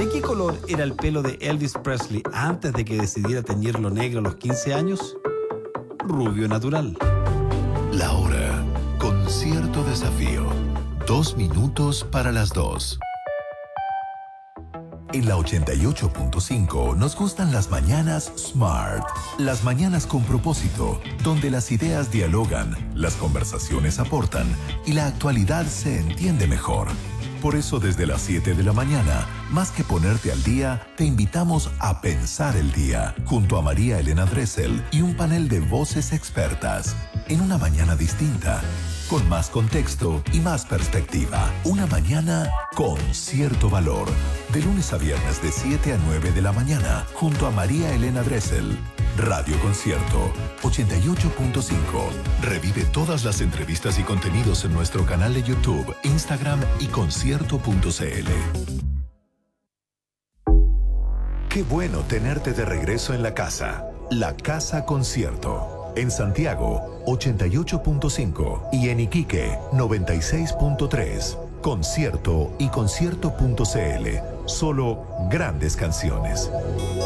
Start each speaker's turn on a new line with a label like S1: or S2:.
S1: ¿De qué color era el pelo de Elvis Presley antes de que decidiera teñirlo negro a los 15 años? Rubio natural.
S2: La hora con cierto desafío. 2 minutos para las 2. En la 88.5 nos gustan las mañanas Smart. Las mañanas con propósito, donde las ideas dialogan, las conversaciones aportan y la actualidad se entiende mejor. Por eso desde las 7 de la mañana, más que ponerte al día, te invitamos a pensar el día, junto a María Elena Dressel y un panel de voces expertas. En una mañana distinta, con más contexto y más perspectiva. Una mañana con cierto valor. De lunes a viernes de 7 a 9 de la mañana, junto a María Elena Dressel. Radio Concierto 88.5. Revive todas las entrevistas y contenidos en nuestro canal de YouTube, Instagram y concierto.cl. Qué bueno tenerte de regreso en la casa. La Casa Concierto. En Santiago, 88.5 y en Iquique, 96.3. Concierto y concierto.cl. Solo grandes canciones.